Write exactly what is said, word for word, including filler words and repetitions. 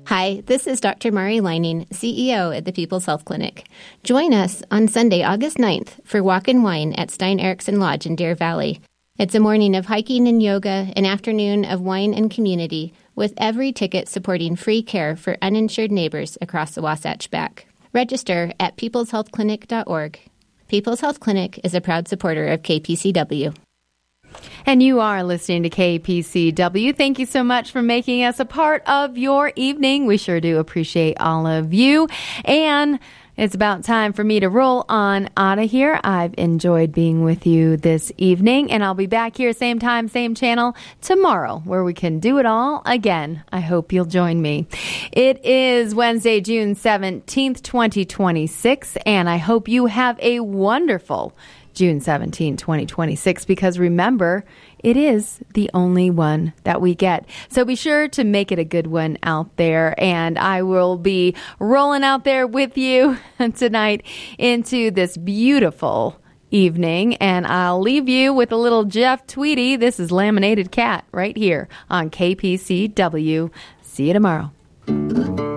Hi, this is Doctor Mari Lining, C E O at the People's Health Clinic. Join us on Sunday, August ninth for Walk and Wine at Stein Eriksen Lodge in Deer Valley. It's a morning of hiking and yoga, an afternoon of wine and community, with every ticket supporting free care for uninsured neighbors across the Wasatch Back. Register at peoples health clinic dot org. People's Health Clinic is a proud supporter of K P C W. And you are listening to K P C W. Thank you so much for making us a part of your evening. We sure do appreciate all of you. And it's about time for me to roll on out of here. I've enjoyed being with you this evening, and I'll be back here same time, same channel tomorrow, where we can do it all again. I hope you'll join me. It is Wednesday, June seventeenth, twenty twenty-six, and I hope you have a wonderful June seventeenth, twenty twenty-six, because remember, it is the only one that we get. So be sure to make it a good one out there, and I will be rolling out there with you tonight into this beautiful evening, and I'll leave you with a little Jeff Tweedy. This is Laminated Cat right here on K P C W. See you tomorrow.